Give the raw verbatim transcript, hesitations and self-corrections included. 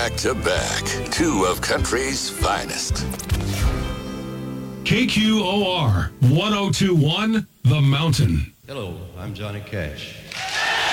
back to back. Two of country's finest. K Q O R one oh two point one, The Mountain. Hello, I'm Johnny Cash.